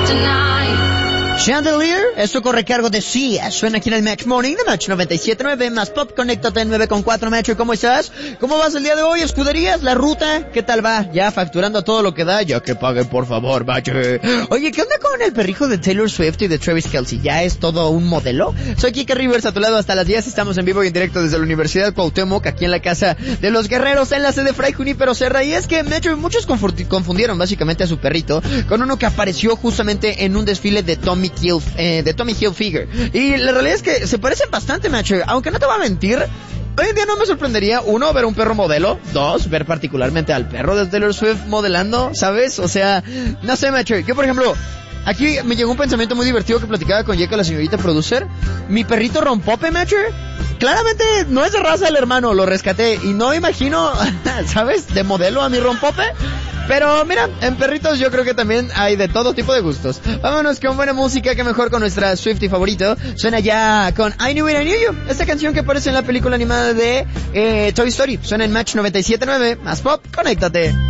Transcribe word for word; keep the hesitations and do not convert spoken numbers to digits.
Chandelier, esto corre cargo de Sia. Suena aquí en el Match Morning de Match noventa y siete punto nueve, más pop, conéctate en nueve con cuatro. Metro, ¿cómo estás? ¿Cómo vas el día de hoy? ¿Escuderías? ¿La ruta? ¿Qué tal va? Ya facturando todo lo que da, ya que paguen por favor, Match. Oye, ¿qué onda con el perrijo de Taylor Swift y de Travis Kelce? ¿Ya es todo un modelo? Soy Kike Rivers, a tu lado hasta las diez. Estamos en vivo y en directo desde la Universidad Cuauhtémoc, aquí en la casa de los guerreros, en la sede de Fray Junípero Serra. Y es que Metro, muchos confundieron básicamente a su perrito con uno que apareció justamente en un desfile de Tommy Hill, eh, de Tommy Hilfiger. Y la realidad es que se parecen bastante, Matcher. Aunque no te voy a mentir, hoy en día no me sorprendería, uno, ver un perro modelo. Dos, ver particularmente al perro de Taylor Swift modelando, ¿sabes? O sea, no sé, Matcher. Yo, por ejemplo, aquí me llegó un pensamiento muy divertido que platicaba con Yeka, la señorita producer. Mi perrito Rompope, Matcher, claramente no es de raza del hermano, lo rescaté. Y no imagino, ¿sabes? De modelo a mi Rompope. Pero mira, en perritos yo creo que también hay de todo tipo de gustos. Vámonos con buena música, que mejor con nuestra Swiftie favorito. Suena ya con I Knew It, I Knew You, esta canción que aparece en la película animada de eh, Toy Story. Suena en Match noventa y siete punto nueve, más pop, conéctate.